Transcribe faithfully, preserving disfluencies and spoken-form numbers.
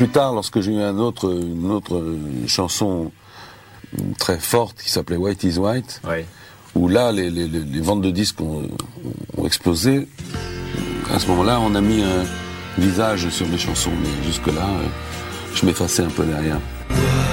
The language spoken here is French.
plus tard, lorsque j'ai eu un autre, une autre chanson très forte qui s'appelait White is White, ouais. où là, les, les, les ventes de disques ont, ont explosé. À ce moment-là, on a mis un visage sur les chansons, mais jusque-là, je m'effaçais un peu derrière.